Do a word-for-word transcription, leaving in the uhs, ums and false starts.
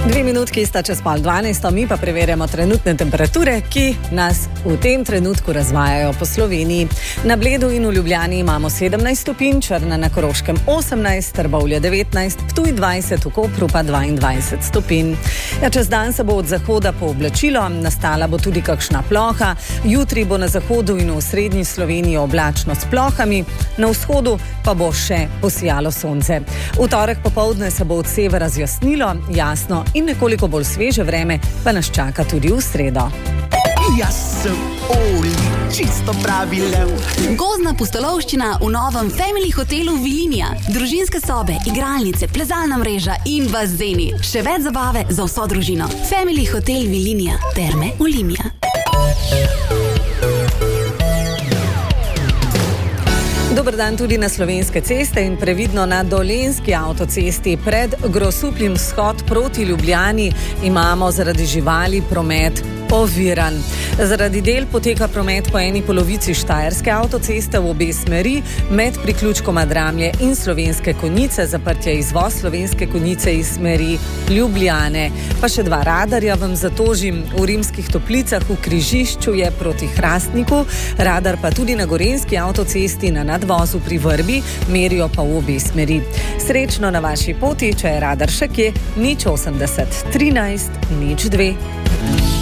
Dve minutki sta čez pol dvanajsto, mi pa preverjamo trenutne temperature, ki nas v tem trenutku razvajajo po Sloveniji. Na Bledu in v Ljubljani imamo sedemnajst stopinj, Črna na Koroškem osemnajst, Trbovlje devetnajst, Ptuj dvajset, v Kopru pa dvaindvajset stopinj. Ja, čez dan se bo od zahoda pooblačilo, nastala bo tudi kakšna ploha. Jutri bo na zahodu in v srednji Sloveniji oblačno s plohami, na vzhodu pa bo še posijalo sonce. V torek popoldne se bo od severa zjasnilo, jasno in nekoliko bolj sveže vreme pa nas čaka tudi v sredo. Jaz sem Oli, čisto pravi lev. Gozdna pustolovščina v novem Family hotelu Vilinija. Družinske sobe, igralnice, plezalna mreža in bazeni. Še več zabave za vso družino. Family hotel Vilinija. Terme Olimia. Dober dan tudi na Slovenske ceste in previdno na Dolenjski avtocesti. Pred Grosupljem vzhod proti Ljubljani imamo zaradi živali promet oviran. Zaradi del poteka promet po eni polovici Štajerske avtoceste v obe smeri, med priključkoma Dramlje in Slovenske Konjice, zaprt je izvoz Slovenske Konjice iz smeri Ljubljane. Pa še dva radarja vam zatožim. V Rimskih Toplicah v križišču je proti Hrastniku, radar pa tudi na Gorenjski avtocesti na nadvozu pri Vrbi, merijo pa v obe smeri. Srečno na vaši poti, če je radar še kje, nič osemdeset trinajst nič dve.